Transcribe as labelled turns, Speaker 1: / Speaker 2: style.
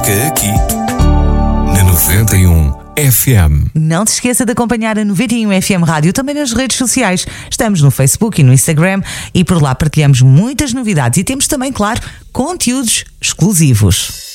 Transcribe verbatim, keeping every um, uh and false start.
Speaker 1: Que é aqui na noventa e um F M.
Speaker 2: Não te esqueça de acompanhar a noventa e um F M Rádio também nas redes sociais. Estamos no Facebook e no Instagram e por lá partilhamos muitas novidades e temos também, claro, conteúdos exclusivos.